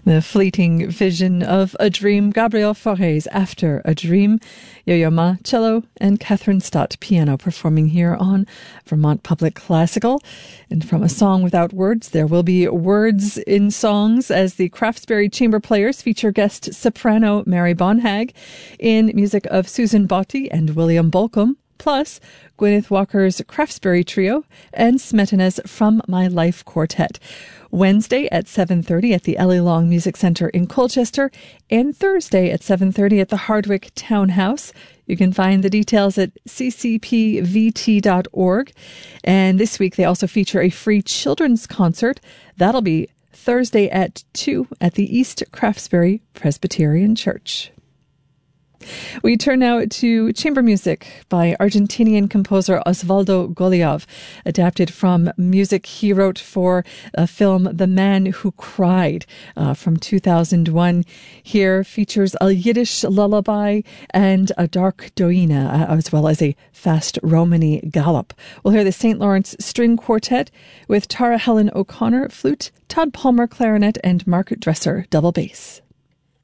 The fleeting vision of a dream, Gabriel Fauré, After a Dream, Yo-Yo Ma, cello, and Catherine Stott, piano, performing here on Vermont Public Classical. And from A Song Without Words, there will be words in songs as the Craftsbury Chamber Players feature guest soprano Mary Bonhag in music of Susan Botti and William Bolcom, plus Gwyneth Walker's Craftsbury Trio and Smetana's From My Life Quartet. Wednesday at 7:30 at the Ellie Long Music Center in Colchester, and Thursday at 7:30 at the Hardwick Townhouse. You can find the details at ccpvt.org. And this week they also feature a free children's concert. That'll be Thursday at 2 at the East Craftsbury Presbyterian Church. We turn now to chamber music by Argentinian composer Osvaldo Golijov, adapted from music he wrote for a film The Man Who Cried from 2001. Here features a Yiddish lullaby and a dark doina, as well as a fast Romany gallop. We'll hear the St. Lawrence String Quartet with Tara Helen O'Connor flute, Todd Palmer clarinet, and Mark Dresser double bass.